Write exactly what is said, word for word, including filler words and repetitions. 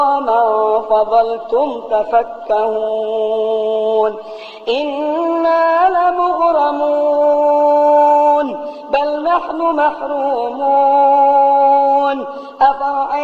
من فضلتم تفكهون إنا لمغرمون بل نحن محرومون أفرأيتم